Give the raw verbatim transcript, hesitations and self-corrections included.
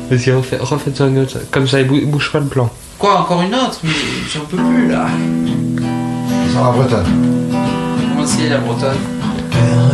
Vas-y, refais, refais-toi une autre. Comme ça, il bou- bouge pas le plan. Quoi, encore une autre? Mais j'en peux plus là. Sans la bretonne. Comment c'est la bretonne?